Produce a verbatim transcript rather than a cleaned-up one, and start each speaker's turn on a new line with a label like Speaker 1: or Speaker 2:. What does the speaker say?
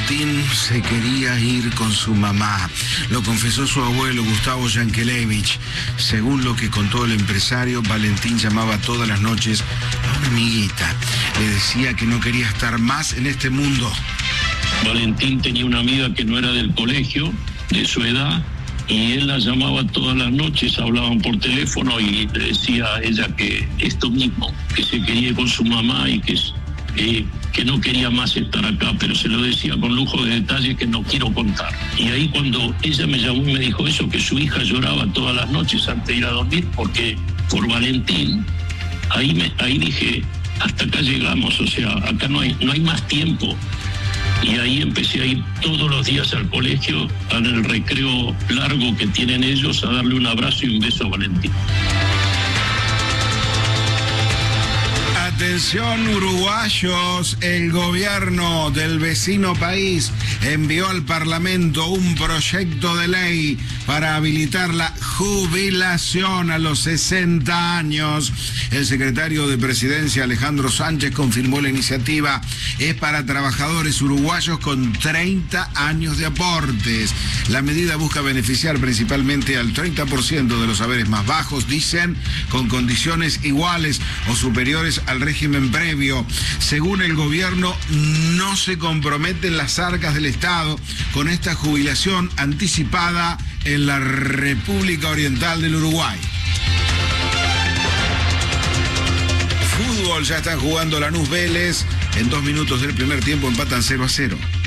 Speaker 1: Valentín se quería ir con su mamá. Lo confesó su abuelo Gustavo Yankelevich. Según lo que contó el empresario, Valentín llamaba todas las noches a una amiguita. Le decía que no quería estar más en este mundo.
Speaker 2: Valentín tenía una amiga que no era del colegio, de su edad, y él la llamaba todas las noches, hablaban por teléfono y le decía a ella que esto mismo, que se quería ir con su mamá y que, eh, que no quería más estar acá, pero se lo decía con lujo de detalles que no quiero contar. Y ahí cuando ella me llamó y me dijo eso, que su hija lloraba todas las noches antes de ir a dormir porque por Valentín, ahí, me, ahí dije, hasta acá llegamos, o sea, acá no hay, no hay más tiempo. Y ahí empecé a ir todos los días al colegio, en el recreo largo que tienen ellos, a darle un abrazo y un beso a Valentín.
Speaker 1: Atención uruguayos, el gobierno del vecino país envió al Parlamento un proyecto de ley para habilitar la jubilación a los sesenta años. El secretario de Presidencia, Alejandro Sánchez, confirmó la iniciativa. Es para trabajadores uruguayos con treinta años de aportes. La medida busca beneficiar principalmente al treinta por ciento de los haberes más bajos, dicen, con condiciones iguales o superiores al régimen previo. Según el gobierno, no se comprometen las arcas del Estado con esta jubilación anticipada en la República Oriental del Uruguay. Fútbol, ya están jugando Lanús Vélez. En dos minutos del primer tiempo empatan cero a cero.